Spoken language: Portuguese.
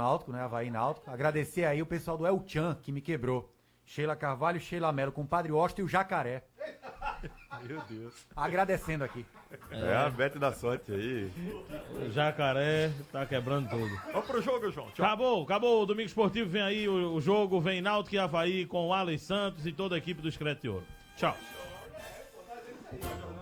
Náutico, né? Avaí Náutico. Agradecer aí o pessoal do El Chan, que me quebrou. Sheila Carvalho, Sheila Mello, com o Padre Osta e o Jacaré. Meu Deus. Agradecendo aqui. É a Bete da sorte aí. O Jacaré tá quebrando tudo. Vamos pro jogo, João. Tchau. Acabou. O Domingo Esportivo vem aí, o jogo vem Náutico e Avaí com o Alex Santos e toda a equipe do Escrete de Ouro. Tchau.